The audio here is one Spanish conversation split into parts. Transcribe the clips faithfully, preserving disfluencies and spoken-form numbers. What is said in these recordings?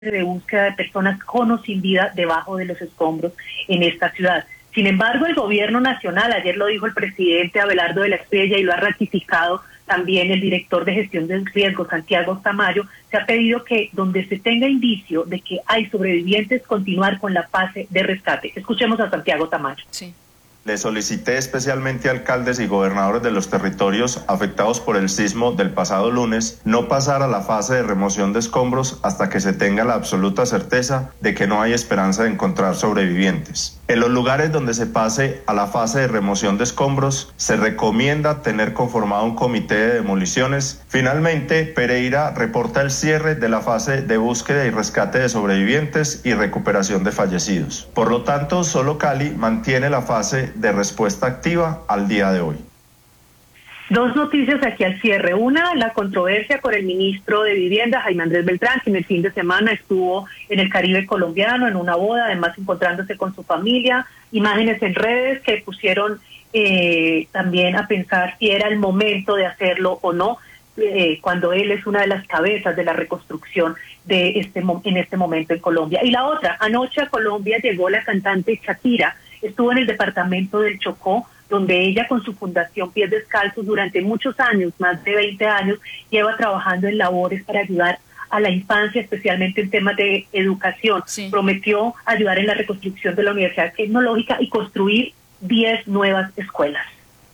de búsqueda de personas con o sin vida debajo de los escombros en esta ciudad. Sin embargo, el gobierno nacional, ayer lo dijo el presidente Abelardo de la Espriella y lo ha ratificado también el director de gestión del riesgo, Santiago Tamayo, se ha pedido que donde se tenga indicio de que hay sobrevivientes, continuar con la fase de rescate. Escuchemos a Santiago Tamayo. Sí. Le solicité especialmente a alcaldes y gobernadores de los territorios afectados por el sismo del pasado lunes no pasar a la fase de remoción de escombros hasta que se tenga la absoluta certeza de que no hay esperanza de encontrar sobrevivientes. En los lugares donde se pase a la fase de remoción de escombros, se recomienda tener conformado un comité de demoliciones. Finalmente, Pereira reporta el cierre de la fase de búsqueda y rescate de sobrevivientes y recuperación de fallecidos. Por lo tanto, solo Cali mantiene la fase de respuesta activa al día de hoy. Dos noticias aquí al cierre. Una, la controversia con el ministro de Vivienda, Jaime Andrés Beltrán, que en el fin de semana estuvo en el Caribe colombiano en una boda, además encontrándose con su familia. Imágenes en redes que pusieron eh, también a pensar si era el momento de hacerlo o no, eh, cuando él es una de las cabezas de la reconstrucción de este en este momento en Colombia. Y la otra, anoche a Colombia llegó la cantante Shakira, estuvo en el departamento del Chocó, donde ella con su fundación Pies Descalzos durante muchos años, más de veinte años, lleva trabajando en labores para ayudar a la infancia, especialmente en temas de educación. Sí. Prometió ayudar en la reconstrucción de la Universidad Tecnológica y construir diez nuevas escuelas.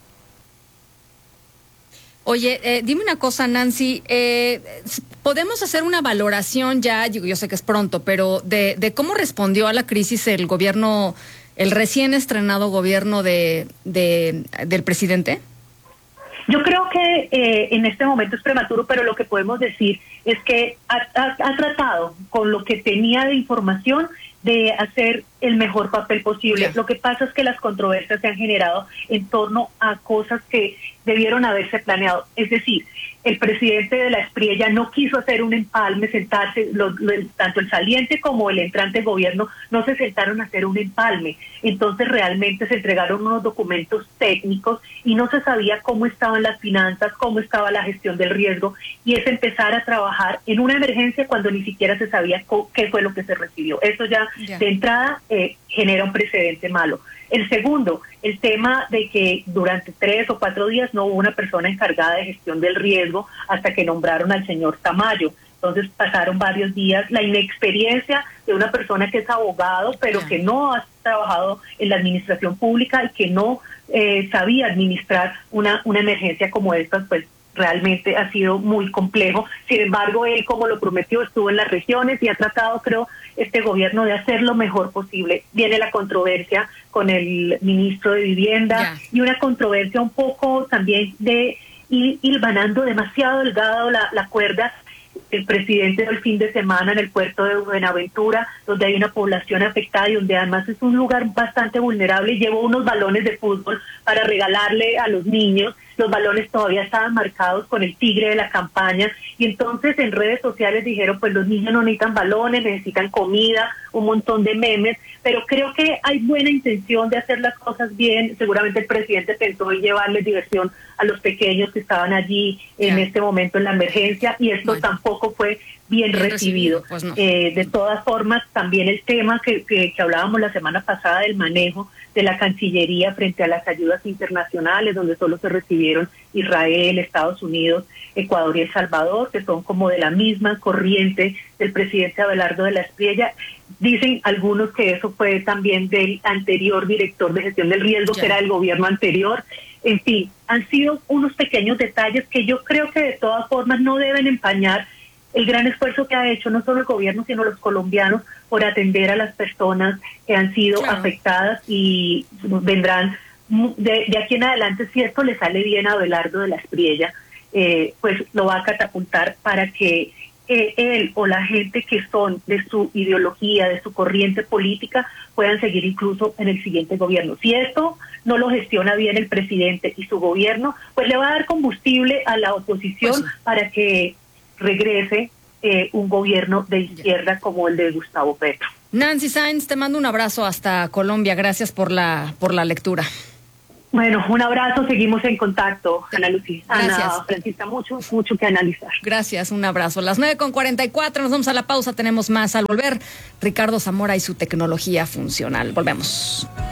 Oye, eh, dime una cosa, Nancy, eh, ¿podemos hacer una valoración ya, yo, yo sé que es pronto, pero de, de cómo respondió a la crisis el gobierno, el recién estrenado gobierno de, de del presidente? Yo creo que eh, en este momento es prematuro, pero lo que podemos decir es que ha, ha, ha tratado con lo que tenía de información de hacer el mejor papel posible. Yeah. Lo que pasa es que las controversias se han generado en torno a cosas que debieron haberse planeado. Es decir, el presidente de la Espriella no quiso hacer un empalme, sentarse, lo, lo, tanto el saliente como el entrante gobierno no se sentaron a hacer un empalme. Entonces realmente se entregaron unos documentos técnicos y no se sabía cómo estaban las finanzas, cómo estaba la gestión del riesgo, y es empezar a trabajar en una emergencia cuando ni siquiera se sabía qué fue lo que se recibió. Eso ya yeah. de entrada eh, genera un precedente malo. El segundo, el tema de que durante tres o cuatro días no hubo una persona encargada de gestión del riesgo hasta que nombraron al señor Tamayo. Entonces pasaron varios días, la inexperiencia de una persona que es abogado, pero que no ha trabajado en la administración pública y que no eh, sabía administrar una, una emergencia como esta, pues realmente ha sido muy complejo. Sin embargo, él, como lo prometió, estuvo en las regiones y ha tratado, creo, este gobierno de hacer lo mejor posible. Viene la controversia con el ministro de Vivienda yeah. y una controversia un poco también de ir hilvanando demasiado delgado la, la cuerda. El presidente del fin de semana en el puerto de Buenaventura, donde hay una población afectada y donde además es un lugar bastante vulnerable, y llevó unos balones de fútbol para regalarle a los niños. Los balones todavía estaban marcados con el tigre de la campaña, y entonces en redes sociales dijeron, pues los niños no necesitan balones, necesitan comida, un montón de memes, pero creo que hay buena intención de hacer las cosas bien. Seguramente el presidente pensó en llevarles diversión a los pequeños que estaban allí en yeah. este momento en la emergencia, y esto bueno. tampoco fue bien, bien recibido. recibido. Pues no. eh, de todas formas, también el tema que, que, que hablábamos la semana pasada del manejo de la Cancillería frente a las ayudas internacionales, donde solo se recibieron Israel, Estados Unidos, Ecuador y El Salvador, que son como de la misma corriente del presidente Abelardo de la Espriella. Dicen algunos que eso fue también del anterior director de gestión del riesgo, yeah. que era del gobierno anterior. En fin, han sido unos pequeños detalles que yo creo que de todas formas no deben empañar el gran esfuerzo que ha hecho no solo el gobierno, sino los colombianos por atender a las personas que han sido claro. afectadas, y vendrán de, de aquí en adelante, si esto le sale bien a Abelardo de la Espriella, eh, pues lo va a catapultar para que eh, él o la gente que son de su ideología, de su corriente política, puedan seguir incluso en el siguiente gobierno. Si esto no lo gestiona bien el presidente y su gobierno, pues le va a dar combustible a la oposición pues sí. para que regrese eh, un gobierno de izquierda como el de Gustavo Petro. Nancy Sáenz, te mando un abrazo hasta Colombia. Gracias por la por la lectura. Bueno, un abrazo, seguimos en contacto, Ana Lucía. Gracias. Ana Francisca, mucho, mucho que analizar. Gracias, un abrazo. Las nueve con cuarenta y cuatro, nos vamos a la pausa, tenemos más al volver. Ricardo Zamora y su tecnología funcional. Volvemos.